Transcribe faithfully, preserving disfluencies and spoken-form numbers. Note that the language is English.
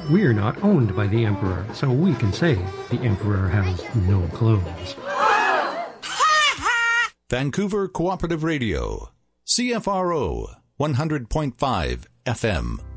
We're not owned by the Emperor, so we can say the Emperor has no clothes. Vancouver Cooperative Radio, C F R O, one hundred point five F M.